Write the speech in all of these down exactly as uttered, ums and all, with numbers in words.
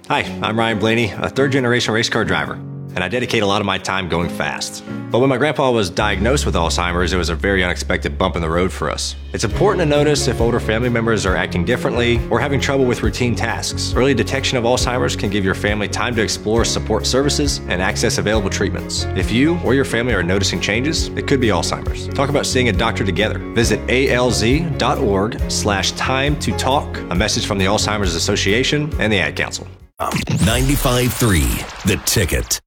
Hi, I'm Ryan Blaney, a third-generation race car driver, and I dedicate a lot of my time going fast. But when my grandpa was diagnosed with Alzheimer's, it was a very unexpected bump in the road for us. It's important to notice if older family members are acting differently or having trouble with routine tasks. Early detection of Alzheimer's can give your family time to explore support services and access available treatments. If you or your family are noticing changes, it could be Alzheimer's. Talk about seeing a doctor together. Visit alz.org slash time to talk. A message from the Alzheimer's Association and the Ad Council. ninety-five point three, The Ticket.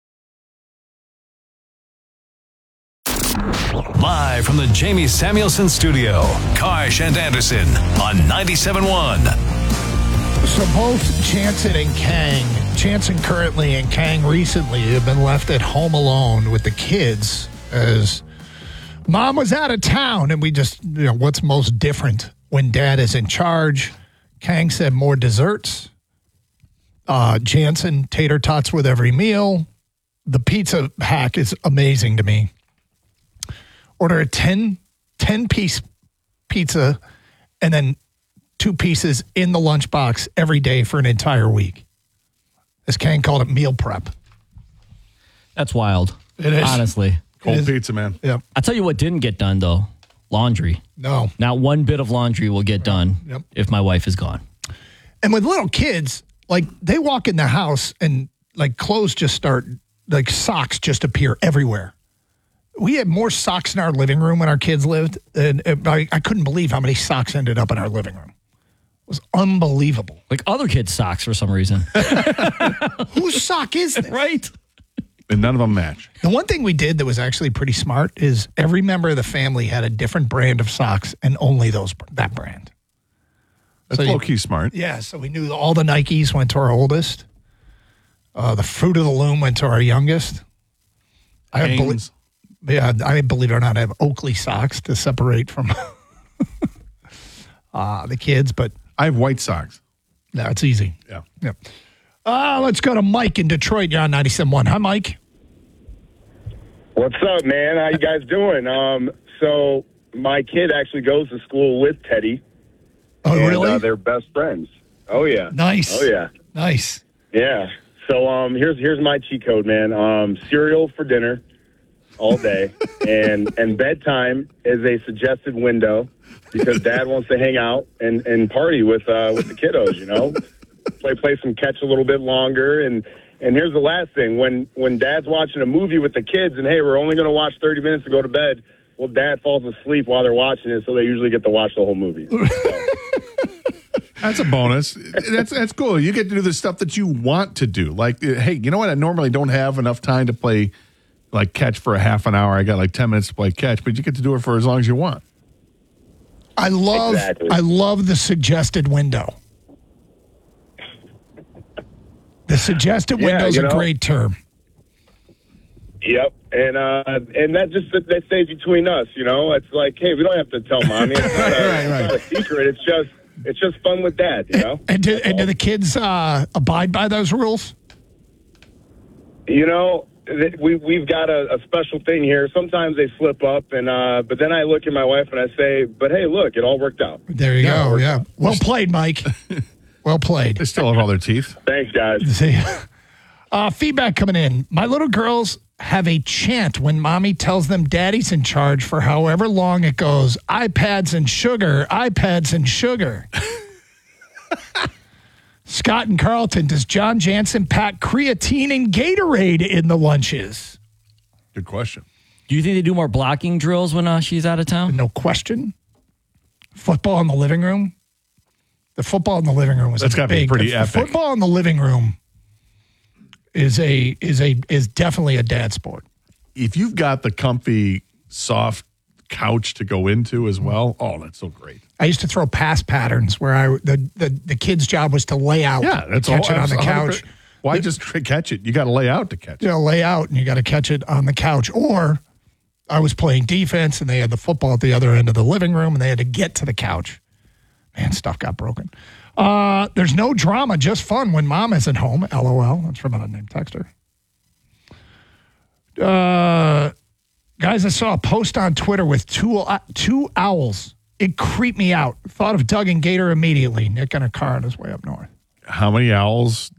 Live from the Jamie Samuelson Studio, Karsh and Anderson on ninety-seven point one. So both Jansen and Kang, Jansen currently and Kang recently, have been left at home alone with the kids as mom was out of town. And we just, you know, what's most different when dad is in charge? Kang said more desserts. Uh, Jansen, tater tots with every meal. The pizza hack is amazing to me. Order a ten, ten-piece pizza and then two pieces in the lunchbox every day for an entire week. As Kang called it, meal prep. That's wild. It is. Honestly. Cold is. pizza, man. Yep. I'll tell you what didn't get done, though. Laundry. No. Not one bit of laundry will get done Yep. if my wife is gone. And with little kids, like, they walk in the house and, like, clothes just start, like, socks just appear everywhere. We had more socks in our living room when our kids lived, and I, I couldn't believe how many socks ended up in our living room. It was unbelievable. Like other kids' socks for some reason. Whose sock is this? Right? And none of them match. The one thing we did that was actually pretty smart is every member of the family had a different brand of socks and only those that brand. That's So you- low-key smart. Yeah, so we knew all the Nikes went to our oldest. Uh, the Fruit of the Loom went to our youngest. I believe, Hanes. yeah, I believe it or not, I have Oakley socks to separate from uh, the kids, but I have white socks. no, it's easy. Yeah. Yep. Uh, let's go to Mike in Detroit. You're on ninety-seven point one. Hi, Mike. What's up, man? How you guys doing? Um, so my kid actually goes to school with Teddy. Oh, and, really? Uh, they're best friends. Oh yeah. Nice. Oh yeah. Nice. Yeah. So um, here's here's my cheat code, man. Um, cereal for dinner all day, and and bedtime is a suggested window because Dad wants to hang out and, and party with uh, with the kiddos. You know, play play some catch a little bit longer. And and here's the last thing: when when Dad's watching a movie with the kids, and hey, we're only going to watch thirty minutes to go to bed. Well, Dad falls asleep while they're watching it, so they usually get to watch the whole movie. So. That's a bonus. That's that's cool. You get to do the stuff that you want to do. Like, uh, hey, you know what? I normally don't have enough time to play, like, catch for a half an hour. I got like ten minutes to play catch, but you get to do it for as long as you want. I love Exactly. I love the suggested window. The suggested Yeah, window is you a know. great term. Yep, and uh, and that just that stays between us, you know. It's like, hey, we don't have to tell mommy. It's not, a, Right, right. it's not a secret. It's just it's just fun with Dad, you know. And do, That's and do all. the kids uh, abide by those rules? You know, th- we we've got a, a special thing here. Sometimes they slip up, and uh, but then I look at my wife and I say, "But hey, look, it all worked out." There you Yeah, go. we're- Yeah. Well played, Mike. Well played. They still have all their teeth. Thanks, guys. See, uh, feedback coming in. My little girls have a chant when mommy tells them daddy's in charge for however long it goes. iPads and sugar, iPads and sugar. Scott and Carlton, does John Jansen pack creatine and Gatorade in the lunches? Good question. Do you think they do more blocking drills when uh, she's out of town? No question. Football in the living room. The football in the living room was That's a gotta be big. pretty the epic. Football in the living room is a is a is definitely a dad sport. If you've got the comfy, soft couch to go into as well, oh, that's so great. I used to throw pass patterns where I the the, the kid's job was to lay out, Yeah, that's catch all, it on the one hundred couch. percent. Why just tr- catch it? You got to lay out to catch it. You know, lay out, and you got to catch it on the couch. Or I was playing defense, and they had the football at the other end of the living room, and they had to get to the couch. Man, stuff got broken. Uh, there's no drama, just fun when mom isn't home. LOL. That's from an unnamed texter. Uh, guys, I saw a post on Twitter with two uh, two owls. It creeped me out. Thought of Doug and Gator immediately. Nick in a car on his way up north. How many owls